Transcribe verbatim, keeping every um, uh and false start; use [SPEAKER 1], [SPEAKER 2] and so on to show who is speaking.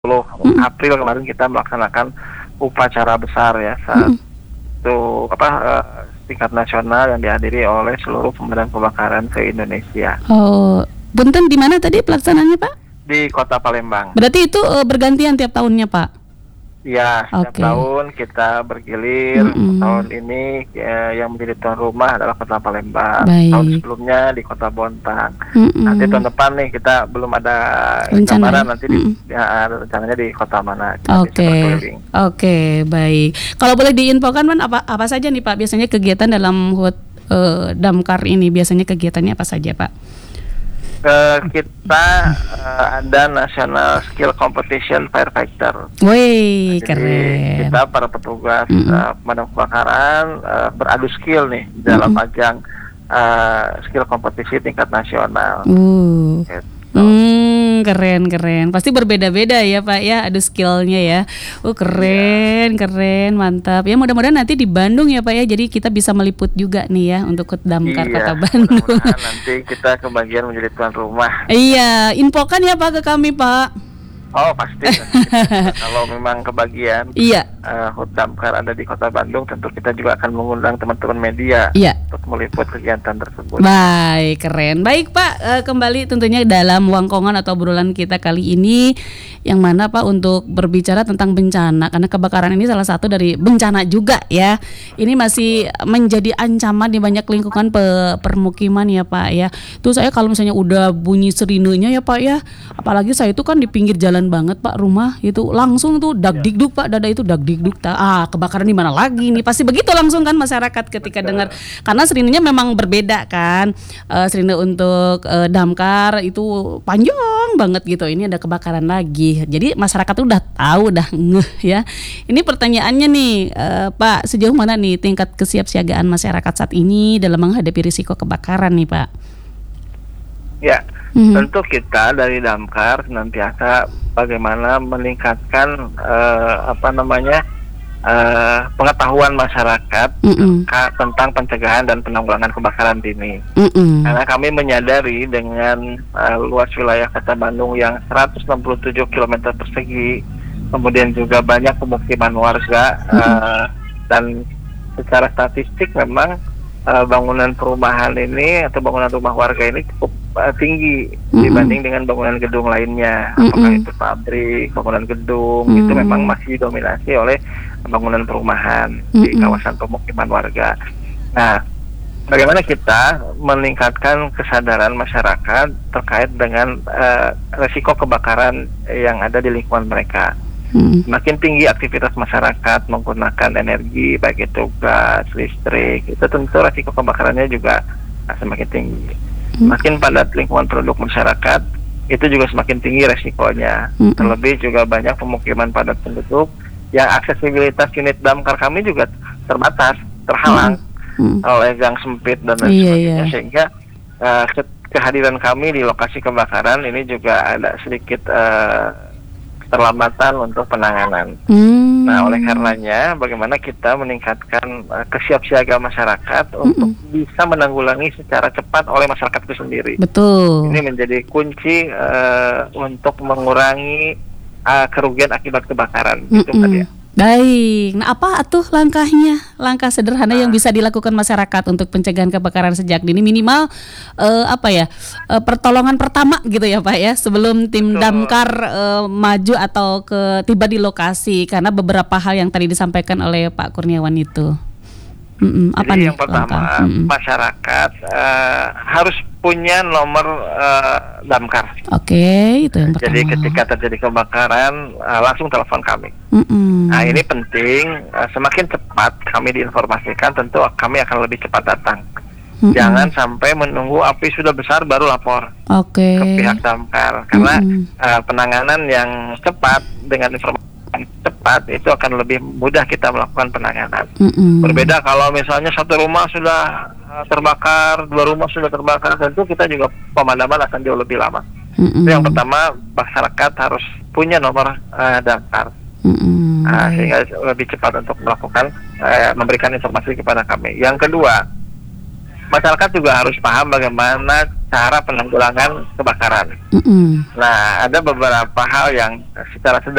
[SPEAKER 1] Mhm.
[SPEAKER 2] April kemarin kita melaksanakan upacara besar ya,
[SPEAKER 1] Mhm.
[SPEAKER 2] satu apa, eee, tingkat nasional yang dihadiri oleh seluruh pemadam kebakaran se-Indonesia.
[SPEAKER 1] Oh, punten di mana tadi pelaksanaannya, Pak?
[SPEAKER 2] Di Kota Palembang.
[SPEAKER 1] Berarti itu, eee, bergantian tiap tahunnya, Pak?
[SPEAKER 2] Iya, setiap
[SPEAKER 1] Oke.
[SPEAKER 2] tahun kita bergilir.
[SPEAKER 1] Mhm.
[SPEAKER 2] Tahun ini, eee, yang menjadi tuan rumah adalah Kota Palembang. Tahun
[SPEAKER 1] Baik.
[SPEAKER 2] sebelumnya di Kota Bontang. Nanti tahun
[SPEAKER 1] Mhm.
[SPEAKER 2] depan nih kita belum ada
[SPEAKER 1] Rencana ya?
[SPEAKER 2] gambaran nanti di
[SPEAKER 1] Mhm.
[SPEAKER 2] ya rencananya di kota mana kita bisa
[SPEAKER 1] Oke,
[SPEAKER 2] berkeliling.
[SPEAKER 1] oke baik. Kalau boleh diinfokan Man, apa apa saja nih Pak biasanya kegiatan dalam HUT, eee, Damkar ini, biasanya kegiatannya apa saja, Pak?
[SPEAKER 2] Eee, kita, eee, ada National Skill Competition Firefighter.
[SPEAKER 1] Wih,
[SPEAKER 2] Jadi
[SPEAKER 1] keren.
[SPEAKER 2] kita para petugas,
[SPEAKER 1] Mhm.
[SPEAKER 2] eee, pemadam kebakaran, eee, beradu skill nih dalam
[SPEAKER 1] Mhm.
[SPEAKER 2] ajang, eee, skill kompetisi tingkat nasional.
[SPEAKER 1] Uh,
[SPEAKER 2] Gitu.
[SPEAKER 1] mmm, keren keren. Pasti berbeda-beda ya, Pak, ya, adu skill-nya ya. Uh,
[SPEAKER 2] Iya.
[SPEAKER 1] keren keren, mantap. Ya mudah-mudahan nanti di Bandung ya, Pak, ya, jadi kita bisa meliput juga nih ya untuk HUT Damkar Kota
[SPEAKER 2] Iya,
[SPEAKER 1] Bandung.
[SPEAKER 2] mudah-mudahan nanti kita kebagian menjadi tuan rumah.
[SPEAKER 1] Iya, infokan ya, Pak, ke kami, Pak.
[SPEAKER 2] Oh pasti, nanti kita kalau memang kebagian,
[SPEAKER 1] Iya.
[SPEAKER 2] eee, HUT Damkar ada di Kota Bandung, tentu kita juga akan mengundang teman-teman media
[SPEAKER 1] Iya.
[SPEAKER 2] untuk meliput kegiatan tersebut.
[SPEAKER 1] Baik, keren. Baik, Pak, eee, kembali tentunya dalam Wangkongan atau obrolan kita kali ini, yang mana, Pak, untuk berbicara tentang bencana, karena kebakaran ini salah satu dari bencana juga ya. Ini masih menjadi ancaman di banyak lingkungan pe permukiman ya, Pak, ya. Tuh saya kalau misalnya udah bunyi sirenenya ya, Pak, ya, apalagi saya itu kan di pinggir jalan banget, Pak, rumah, itu langsung tuh dagdikduk, Pak, dada itu dagdikduk, ta ah, kebakaran di mana lagi nih, pasti begitu langsung kan masyarakat ketika dengar. Karena sirenenya memang berbeda kan, eee, sirene untuk, eee, damkar itu panjang banget gitu, ini ada kebakaran lagi. Jadi masyarakat tuh udah tahu, udah ngeh ya. Ini pertanyaannya nih, eee, Pak, sejauh mana nih tingkat kesiapsiagaan masyarakat saat ini dalam menghadapi risiko kebakaran nih, Pak?
[SPEAKER 2] Ya,
[SPEAKER 1] Mhm.
[SPEAKER 2] tentu kita dari Damkar senantiasa bagaimana meningkatkan, eee, apa namanya, eee, pengetahuan masyarakat
[SPEAKER 1] Mhm.
[SPEAKER 2] ka tentang pencegahan dan penanggulangan kebakaran dini.
[SPEAKER 1] Mhm.
[SPEAKER 2] Karena kami menyadari dengan, eee, luas wilayah Kota Bandung yang seratus enam puluh tujuh kilometer persegi, kemudian juga banyak pemukiman warga,
[SPEAKER 1] Mhm.
[SPEAKER 2] eee, dan secara statistik memang, eee, bangunan perumahan ini atau bangunan rumah warga ini cukup, eee, tinggi
[SPEAKER 1] Mhm.
[SPEAKER 2] dibanding dengan bangunan gedung lainnya. Apakah
[SPEAKER 1] Mhm.
[SPEAKER 2] itu pabrik, bangunan gedung, itu memang
[SPEAKER 1] Mmm.
[SPEAKER 2] masih didominasi oleh bangunan perumahan di
[SPEAKER 1] Mhm.
[SPEAKER 2] kawasan pemukiman warga. Nah, bagaimana kita meningkatkan kesadaran masyarakat terkait dengan, eee, resiko kebakaran yang ada di lingkungan mereka.
[SPEAKER 1] Mhm.
[SPEAKER 2] Semakin tinggi aktivitas masyarakat menggunakan energi, baik itu gas, listrik, itu tentu resiko kebakarannya juga semakin tinggi.
[SPEAKER 1] Mhm.
[SPEAKER 2] Semakin padat lingkungan penduduk masyarakat, itu juga semakin tinggi resikonya.
[SPEAKER 1] Mhm.
[SPEAKER 2] Terlebih juga banyak pemukiman padat penduduk yang aksesibilitas unit damkar kami juga terbatas, terhalang
[SPEAKER 1] Mhm. Mhm.
[SPEAKER 2] oleh gang sempit dan lain
[SPEAKER 1] Iya
[SPEAKER 2] sebagainya,
[SPEAKER 1] iya.
[SPEAKER 2] sehingga, eee, ke kehadiran kami di lokasi kebakaran ini juga ada sedikit, eee, keterlambatan untuk penanganan. Nah, oleh
[SPEAKER 1] Mmm.
[SPEAKER 2] karenanya bagaimana kita meningkatkan, eee, kesiapsiagaan masyarakat untuk
[SPEAKER 1] Mhm.
[SPEAKER 2] bisa menanggulangi secara cepat oleh masyarakat itu sendiri.
[SPEAKER 1] Betul.
[SPEAKER 2] Ini menjadi kunci, eee, untuk mengurangi, eee, kerugian akibat kebakaran, gitu Mbak Dea.
[SPEAKER 1] Mhm. Baik. Nah, apa atuh langkahnya? Langkah sederhana yang
[SPEAKER 2] Nah.
[SPEAKER 1] bisa dilakukan masyarakat untuk pencegahan kebakaran sejak dini, minimal, eee, apa ya, eee, pertolongan pertama gitu ya, Pak, ya, sebelum tim
[SPEAKER 2] Betul.
[SPEAKER 1] damkar, eee, maju atau ke tiba di lokasi, karena beberapa hal yang tadi disampaikan oleh Pak Kurniawan itu. Mhm, apa
[SPEAKER 2] Jadi
[SPEAKER 1] nih
[SPEAKER 2] yang pertama,
[SPEAKER 1] langkah? Mhm.
[SPEAKER 2] masyarakat, eee, harus punya nomor, eee, damkar.
[SPEAKER 1] Oke, itu yang
[SPEAKER 2] Jadi
[SPEAKER 1] pertama.
[SPEAKER 2] ketika terjadi kebakaran, eee, langsung telepon kami.
[SPEAKER 1] Mhm.
[SPEAKER 2] Nah, ini penting, eee, semakin cepat kami diinformasikan, tentu kami akan lebih cepat datang.
[SPEAKER 1] Mhm.
[SPEAKER 2] Jangan sampai menunggu api sudah besar baru lapor
[SPEAKER 1] Oke.
[SPEAKER 2] ke pihak damkar, karena,
[SPEAKER 1] Mhm.
[SPEAKER 2] eee, penanganan yang cepat dengan informasi yang cepat itu akan lebih mudah kita melakukan penanganan.
[SPEAKER 1] Mhm.
[SPEAKER 2] Berbeda kalau misalnya satu rumah sudah, eee, terbakar, dua rumah sudah terbakar, tentu kita juga pemadaman akan jauh lebih lama.
[SPEAKER 1] Mhm.
[SPEAKER 2] Itu yang pertama, masyarakat harus punya nomor, eee, damkar.
[SPEAKER 1] Mhm.
[SPEAKER 2] Nah,
[SPEAKER 1] Baik.
[SPEAKER 2] sehingga lebih cepat untuk melakukan, eee, memberikan informasi kepada kami. Yang kedua, masyarakat juga harus paham bagaimana cara penanggulangan kebakaran.
[SPEAKER 1] Mm-mm.
[SPEAKER 2] Nah, ada beberapa hal yang secara